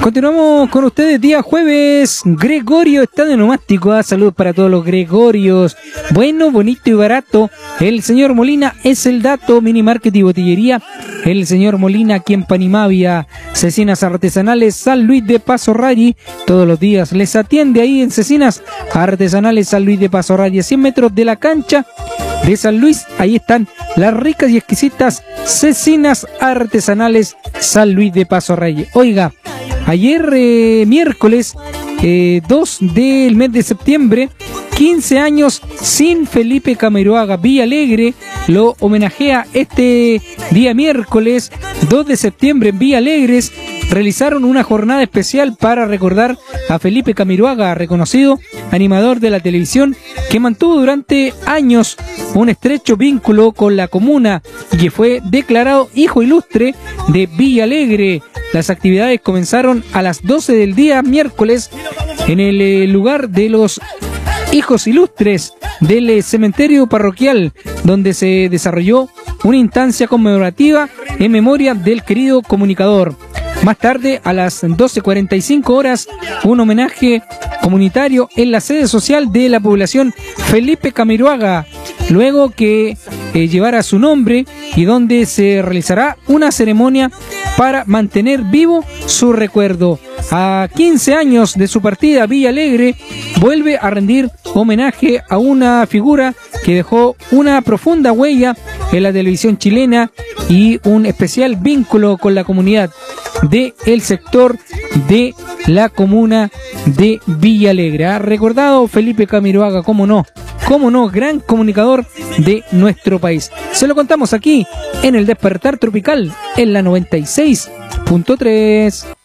Continuamos con ustedes día jueves. Gregorio está de nomástico. Saludos para todos los Gregorios. Bueno, bonito y barato. El señor Molina es el dato. Mini Market y Botillería. El señor Molina aquí en Panimavia. Cecinas Artesanales San Luis de Paso Rari. Todos los días les atiende ahí en Cecinas Artesanales San Luis de Paso Rari. A 100 metros de la cancha de San Luis. Ahí están las ricas y exquisitas Cecinas Artesanales San Luis de Paso Rari. Oiga, ayer miércoles 2 del mes de septiembre, 15 años sin Felipe Camiroaga. Villa Alegre lo homenajea este día miércoles 2 de septiembre en Villa Alegres. Realizaron una jornada especial para recordar a Felipe Camiroaga, reconocido animador de la televisión que mantuvo durante años un estrecho vínculo con la comuna y que fue declarado hijo ilustre de Villa Alegre. Las actividades comenzaron a las 12 del día miércoles en el lugar de los hijos ilustres del cementerio parroquial, donde se desarrolló una instancia conmemorativa en memoria del querido comunicador. Más tarde, a las 12:45 horas, un homenaje comunitario en la sede social de la población Felipe Camiroaga, luego que llevará su nombre y donde se realizará una ceremonia para mantener vivo su recuerdo. A 15 años de su partida, Villa Alegre vuelve a rendir homenaje a una figura que dejó una profunda huella en la televisión chilena y un especial vínculo con la comunidad del sector de la comuna de Villa Alegre. Ha recordado Felipe Camiroaga, cómo no, gran comunicador de nuestro país. Se lo contamos aquí en el Despertar Tropical en la 96.3.